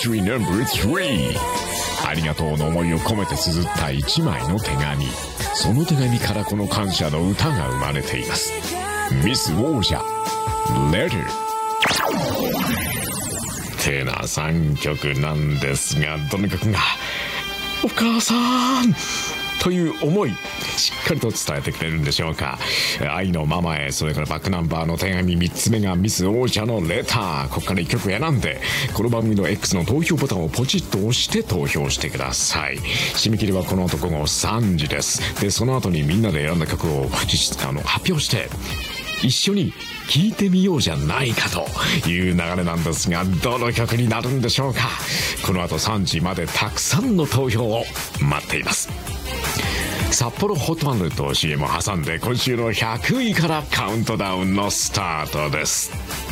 Entry No.3 ありがとうの思いを込めて綴った一枚の手紙。その手紙からこの感謝の歌が生まれています。ミス王者 Letter てな3曲なんですが、どの曲がお母さんという思いしっかりと伝えてくれるんでしょうか。愛のママへ、それからバックナンバーの手紙、3つ目がミス王者のレター。ここから1曲選んでこの番組の X の投票ボタンをポチッと押して投票してください。締め切りはこの後午後3時です。でその後にみんなで選んだ曲を発表して一緒に聴いてみようじゃないかという流れなんですが、どの曲になるんでしょうか。この後3時までたくさんの投票を待っています。札幌ホットマンと CM を挟んで今週の100位からカウントダウンのスタートです。